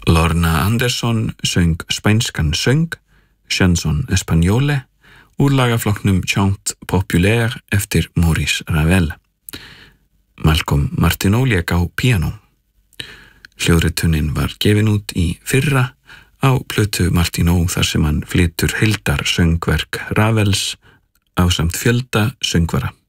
Lorna Andersson söng spænskan söng, chanson espagnole, úr lagaflokknum Chant populaire eftir Maurice Ravel. Malcolm Martineau lék á píanó. Hljóðritunin var gefin út í fyrra á plötu Martineau þar sem hann flytur heildar söngverk Ravels ásamt fjölda söngvara.